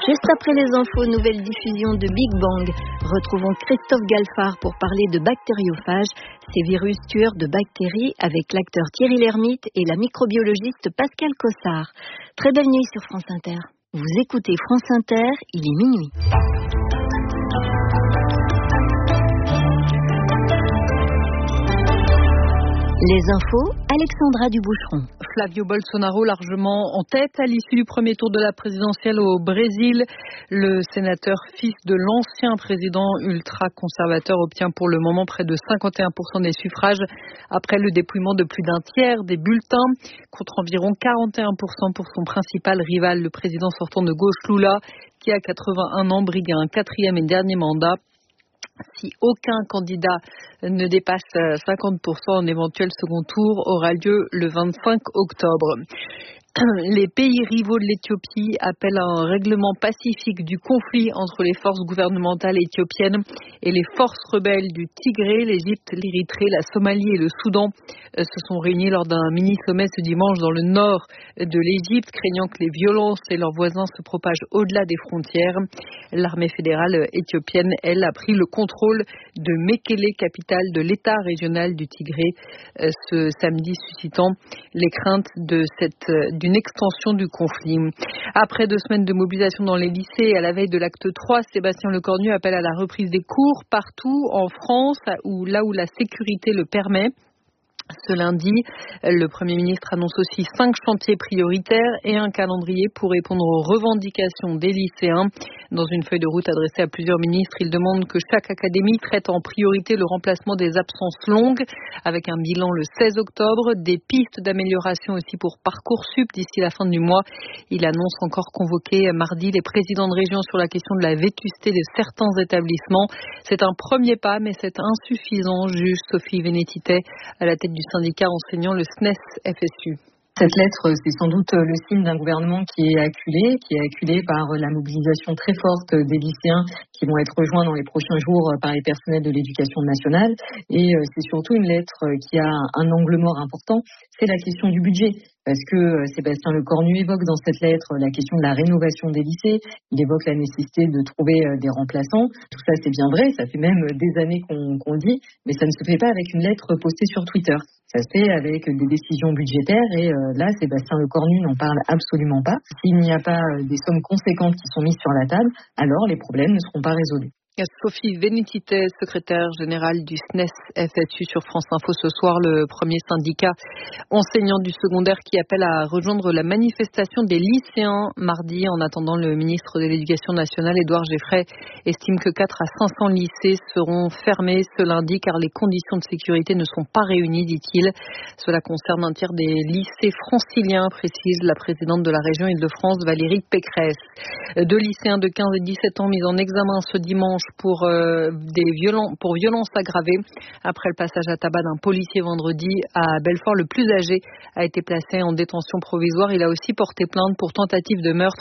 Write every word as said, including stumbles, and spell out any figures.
Juste après les infos, nouvelle diffusion de Big Bang. Retrouvons Christophe Galfard pour parler de bactériophages, ces virus tueurs de bactéries, avec l'acteur Thierry Lhermitte et la microbiologiste Pascale Cossard. Très belle nuit sur France Inter. Vous écoutez France Inter, il est minuit. Les infos, Alexandra Duboucheron. Flavio Bolsonaro largement en tête à l'issue du premier tour de la présidentielle au Brésil. Le sénateur fils de l'ancien président ultra-conservateur obtient pour le moment près de cinquante et un pour cent des suffrages après le dépouillement de plus d'un tiers des bulletins contre environ quarante et un pour cent pour son principal rival, le président sortant de gauche Lula, qui a quatre-vingt-un ans, brigue un quatrième et dernier mandat. Si aucun candidat ne dépasse cinquante pour cent, un éventuel second tour aura lieu le vingt-cinq octobre. Les pays rivaux de l'Éthiopie appellent à un règlement pacifique du conflit entre les forces gouvernementales éthiopiennes et les forces rebelles du Tigré. L'Égypte, l'Érythrée, la Somalie et le Soudan se sont réunis lors d'un mini-sommet ce dimanche dans le nord de l'Égypte, craignant que les violences et leurs voisins se propagent au-delà des frontières. L'armée fédérale éthiopienne, elle, a pris le contrôle de Mekele, capitale de l'État régional du Tigré, ce samedi, suscitant les craintes de cette d'une extension du conflit. Après deux semaines de mobilisation dans les lycées et à la veille de l'acte trois, Sébastien Lecornu appelle à la reprise des cours partout en France, où, là où la sécurité le permet. Ce lundi, le Premier ministre annonce aussi cinq chantiers prioritaires et un calendrier pour répondre aux revendications des lycéens. Dans une feuille de route adressée à plusieurs ministres, il demande que chaque académie traite en priorité le remplacement des absences longues, avec un bilan le seize octobre, des pistes d'amélioration aussi pour Parcoursup d'ici la fin du mois. Il annonce encore convoquer mardi les présidents de région sur la question de la vétusté de certains établissements. C'est un premier pas, mais c'est insuffisant, juge Sophie Vénétité, à la tête du syndicat enseignant, le S N E S F S U. Cette lettre, c'est sans doute le signe d'un gouvernement qui est acculé, qui est acculé par la mobilisation très forte des lycéens qui vont être rejoints dans les prochains jours par les personnels de l'éducation nationale. Et c'est surtout une lettre qui a un angle mort important, c'est la question du budget. Parce que Sébastien Lecornu évoque dans cette lettre la question de la rénovation des lycées, il évoque la nécessité de trouver des remplaçants. Tout ça, c'est bien vrai, ça fait même des années qu'on, qu'on le dit, mais ça ne se fait pas avec une lettre postée sur Twitter. Ça se fait avec des décisions budgétaires et euh, là, Sébastien Lecornu n'en parle absolument pas. S'il n'y a pas des sommes conséquentes qui sont mises sur la table, alors les problèmes ne seront pas résolus. Sophie Vénétité, secrétaire générale du S N E S F S U sur France Info ce soir, le premier syndicat enseignant du secondaire qui appelle à rejoindre la manifestation des lycéens mardi. En attendant, le ministre de l'Éducation nationale, Édouard Geoffray, estime que quatre à cinq cents lycées seront fermés ce lundi car les conditions de sécurité ne sont pas réunies, dit-il. Cela concerne un tiers des lycées franciliens, précise la présidente de la région Île-de-France, Valérie Pécresse. Deux lycéens de quinze et dix-sept ans mis en examen ce dimanche pour euh, des violents, pour violences aggravées. Après le passage à tabac d'un policier vendredi à Belfort, le plus âgé a été placé en détention provisoire. Il a aussi porté plainte pour tentative de meurtre